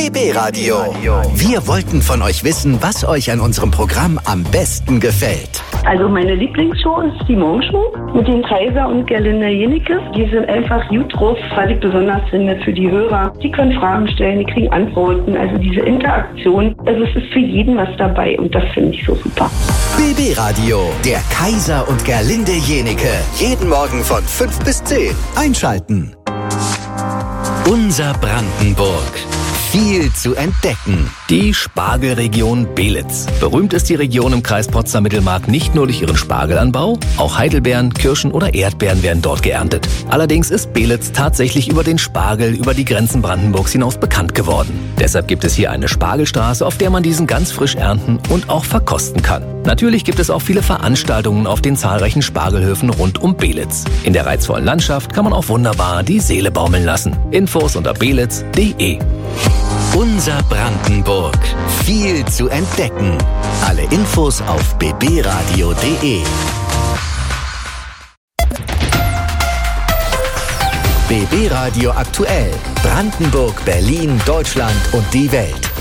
BB Radio. Wir wollten von euch wissen, was euch an unserem Programm am besten gefällt. Also meine Lieblingsshow ist die Morgenshow mit den Kaiser und Gerlinde Jenike. Die sind einfach gut drauf, was ich besonders finde für die Hörer. Die können Fragen stellen, die kriegen Antworten. Also diese Interaktion, also es ist für jeden was dabei und das finde ich so super. BB Radio, der Kaiser und Gerlinde Jenike. Jeden Morgen von 5 bis 10. Einschalten. Unser Brandenburg. Viel zu entdecken. Die Spargelregion Beelitz. Berühmt ist die Region im Kreis Potsdam-Mittelmark nicht nur durch ihren Spargelanbau, auch Heidelbeeren, Kirschen oder Erdbeeren werden dort geerntet. Allerdings ist Beelitz tatsächlich über den Spargel über die Grenzen Brandenburgs hinaus bekannt geworden. Deshalb gibt es hier eine Spargelstraße, auf der man diesen ganz frisch ernten und auch verkosten kann. Natürlich gibt es auch viele Veranstaltungen auf den zahlreichen Spargelhöfen rund um Beelitz. In der reizvollen Landschaft kann man auch wunderbar die Seele baumeln lassen. Infos unter beelitz.de. Unser Brandenburg. Viel zu entdecken. Alle Infos auf bbradio.de. BB Radio aktuell. Brandenburg, Berlin, Deutschland und die Welt.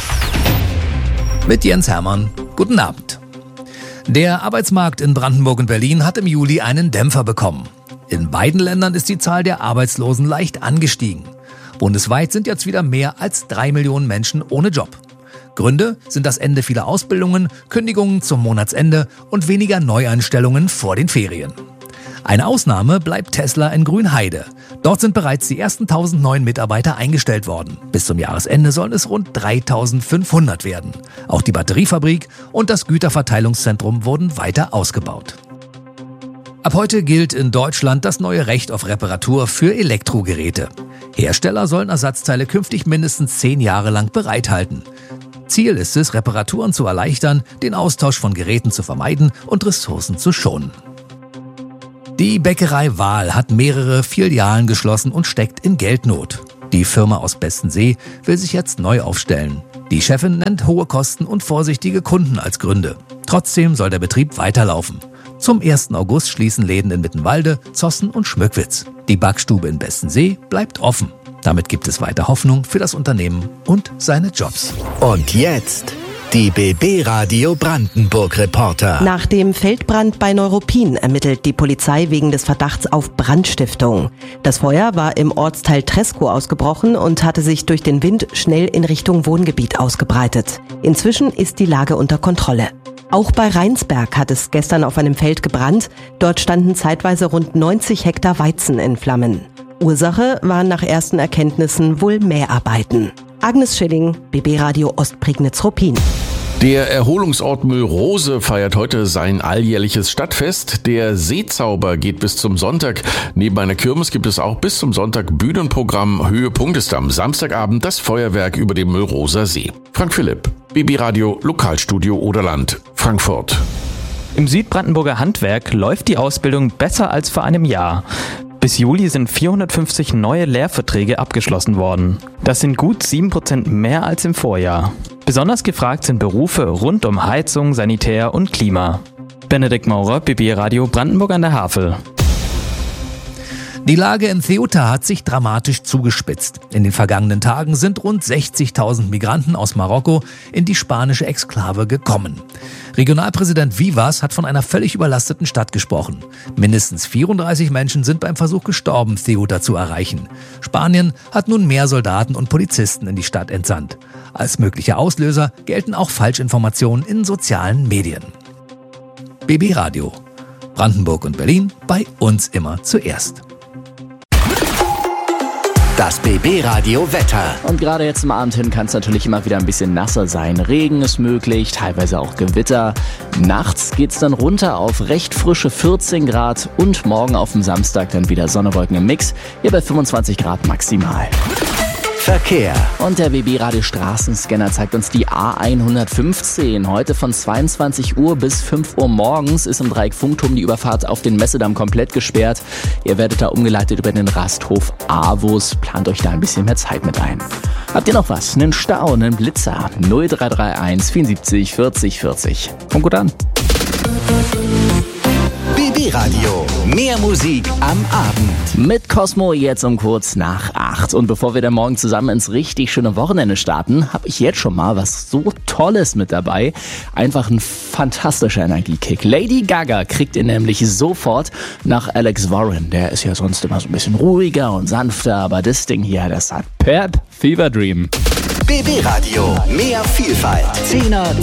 Mit Jens Hermann. Guten Abend. Der Arbeitsmarkt in Brandenburg und Berlin hat im Juli einen Dämpfer bekommen. In beiden Ländern ist die Zahl der Arbeitslosen leicht angestiegen. Bundesweit sind jetzt wieder mehr als 3 Millionen Menschen ohne Job. Gründe sind das Ende vieler Ausbildungen, Kündigungen zum Monatsende und weniger Neueinstellungen vor den Ferien. Eine Ausnahme bleibt Tesla in Grünheide. Dort sind bereits die ersten 1000 neuen Mitarbeiter eingestellt worden. Bis zum Jahresende sollen es rund 3500 werden. Auch die Batteriefabrik und das Güterverteilungszentrum wurden weiter ausgebaut. Ab heute gilt in Deutschland das neue Recht auf Reparatur für Elektrogeräte. Hersteller sollen Ersatzteile künftig mindestens 10 Jahre lang bereithalten. Ziel ist es, Reparaturen zu erleichtern, den Austausch von Geräten zu vermeiden und Ressourcen zu schonen. Die Bäckerei Wahl hat mehrere Filialen geschlossen und steckt in Geldnot. Die Firma aus Bestensee will sich jetzt neu aufstellen. Die Chefin nennt hohe Kosten und vorsichtige Kunden als Gründe. Trotzdem soll der Betrieb weiterlaufen. Zum 1. August schließen Läden in Mittenwalde, Zossen und Schmückwitz. Die Backstube in Bestensee bleibt offen. Damit gibt es weiter Hoffnung für das Unternehmen und seine Jobs. Und jetzt die BB Radio Brandenburg Reporter. Nach dem Feldbrand bei Neuruppin ermittelt die Polizei wegen des Verdachts auf Brandstiftung. Das Feuer war im Ortsteil Treskow ausgebrochen und hatte sich durch den Wind schnell in Richtung Wohngebiet ausgebreitet. Inzwischen ist die Lage unter Kontrolle. Auch bei Rheinsberg hat es gestern auf einem Feld gebrannt. Dort standen zeitweise rund 90 Hektar Weizen in Flammen. Ursache waren nach ersten Erkenntnissen wohl Mäharbeiten. Agnes Schilling, BB Radio Ostprignitz-Ruppin. Der Erholungsort Mölrose feiert heute sein alljährliches Stadtfest. Der Seezauber geht bis zum Sonntag. Neben einer Kirmes gibt es auch bis zum Sonntag Bühnenprogramm. Höhepunkt ist am Samstagabend das Feuerwerk über dem Mölroser See. Frank Philipp, BB Radio Lokalstudio Oderland, Frankfurt. Im Südbrandenburger Handwerk läuft die Ausbildung besser als vor einem Jahr. Bis Juli sind 450 neue Lehrverträge abgeschlossen worden. Das sind gut 7% mehr als im Vorjahr. Besonders gefragt sind Berufe rund um Heizung, Sanitär und Klima. Benedikt Maurer, BB Radio Brandenburg an der Havel. Die Lage in Ceuta hat sich dramatisch zugespitzt. In den vergangenen Tagen sind rund 60.000 Migranten aus Marokko in die spanische Exklave gekommen. Regionalpräsident Vivas hat von einer völlig überlasteten Stadt gesprochen. Mindestens 34 Menschen sind beim Versuch gestorben, Ceuta zu erreichen. Spanien hat nun mehr Soldaten und Polizisten in die Stadt entsandt. Als möglicher Auslöser gelten auch Falschinformationen in sozialen Medien. BB Radio. Brandenburg und Berlin, bei uns immer zuerst. Das BB Radio Wetter. Und gerade jetzt zum Abend hin kann es natürlich immer wieder ein bisschen nasser sein. Regen ist möglich, teilweise auch Gewitter. Nachts geht's dann runter auf recht frische 14 Grad und morgen auf dem Samstag dann wieder Sonne-Wolken im Mix. Hier bei 25 Grad maximal. Verkehr. Und der BB Radio Straßenscanner zeigt uns die A115. Heute von 22 Uhr bis 5 Uhr morgens ist im Dreieck Funkturm die Überfahrt auf den Messedamm komplett gesperrt. Ihr werdet da umgeleitet über den Rasthof Avus. Plant euch da ein bisschen mehr Zeit mit ein. Habt ihr noch was? Einen Stau, einen Blitzer? 0331 74 40 40. Kommt gut an. BB BB Radio. Mehr Musik am Abend. Mit Cosmo jetzt um kurz nach 8. Und bevor wir dann morgen zusammen ins richtig schöne Wochenende starten, habe ich jetzt schon mal was so Tolles mit dabei. Einfach ein fantastischer Energiekick. Lady Gaga kriegt ihn nämlich sofort nach Alex Warren. Der ist ja sonst immer so ein bisschen ruhiger und sanfter, aber das Ding hier, das hat Pep Fever Dream. BB Radio. Mehr Vielfalt. 10er,